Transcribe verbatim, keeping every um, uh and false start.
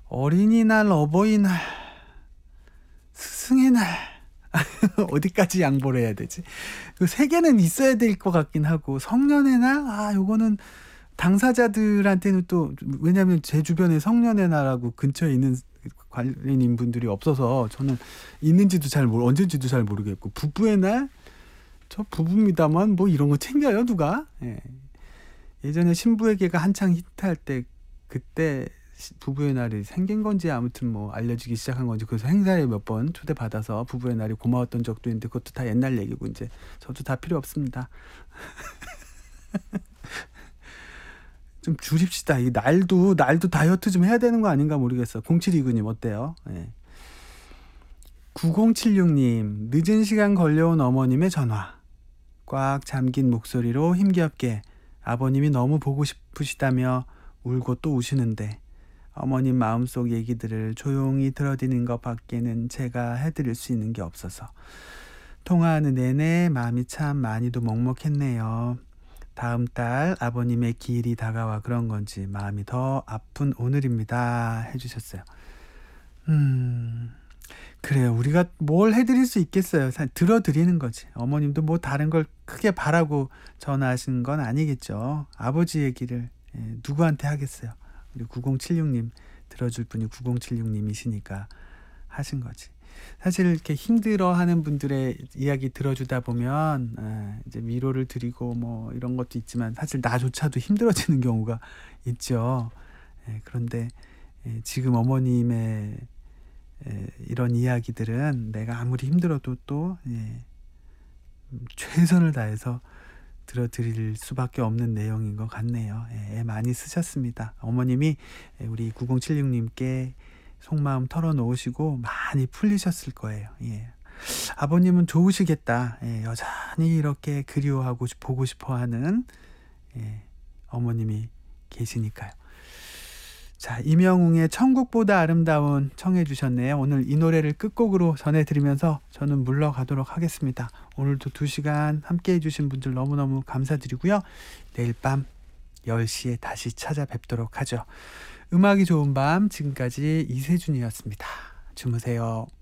어린이날, 어버이날, 스승의 날 어디까지 양보를 해야 되지? 그 세 개는 있어야 될 것 같긴 하고, 성년의 날? 아, 요거는 당사자들한테는 또, 왜냐면 제 주변에 성년의 날하고 근처에 있는 관련인 분들이 없어서 저는 있는지도 잘 모르, 언제인지도 잘 모르겠고, 부부의 날? 저 부부입니다만 뭐 이런 거 챙겨요, 누가? 예. 예전에 신부에게가 한창 히트할 때, 그때 부부의 날이 생긴 건지 아무튼 뭐 알려지기 시작한 건지, 그래서 행사에 몇 번 초대받아서 부부의 날이 고마웠던 적도 있는데, 그것도 다 옛날 얘기고 이제 저도 다 필요 없습니다. 좀 줄입시다. 이 날도 날도 다이어트 좀 해야 되는 거 아닌가 모르겠어. 공칠이구님 어때요? 예. 구공칠육님, 늦은 시간 걸려온 어머님의 전화. 꽉 잠긴 목소리로 힘겹게 아버님이 너무 보고 싶으시다며 울고 또 우시는데, 어머님 마음속 얘기들을 조용히 들어드리는 것 밖에는 제가 해드릴 수 있는 게 없어서 통화하는 내내 마음이 참 많이도 먹먹했네요. 다음 달 아버님의 기일이 다가와 그런 건지 마음이 더 아픈 오늘입니다. 해주셨어요. 음... 그래요. 우리가 뭘 해드릴 수 있겠어요. 들어드리는 거지. 어머님도 뭐 다른 걸 크게 바라고 전화하신 건 아니겠죠. 아버지 얘기를 예, 누구한테 하겠어요. 우리 구공칠육님 들어줄 분이 구공칠육님이시니까 하신 거지. 사실 이렇게 힘들어하는 분들의 이야기 들어주다 보면 예, 이제 위로를 드리고 뭐 이런 것도 있지만, 사실 나조차도 힘들어지는 경우가 있죠. 예, 그런데 예, 지금 어머님의 예, 이런 이야기들은 내가 아무리 힘들어도 또 예, 최선을 다해서 들어드릴 수밖에 없는 내용인 것 같네요. 예, 애 많이 쓰셨습니다. 어머님이 우리 구공칠육님께 속마음 털어놓으시고 많이 풀리셨을 거예요. 예. 아버님은 좋으시겠다. 예, 여전히 이렇게 그리워하고 보고 싶어하는 예, 어머님이 계시니까요. 자, 임영웅의 천국보다 아름다운 청해 주셨네요. 오늘 이 노래를 끝곡으로 전해드리면서 저는 물러가도록 하겠습니다. 오늘도 두 시간 함께 해주신 분들 너무너무 감사드리고요. 내일 밤 열 시에 다시 찾아뵙도록 하죠. 음악이 좋은 밤, 지금까지 이세준이었습니다. 주무세요.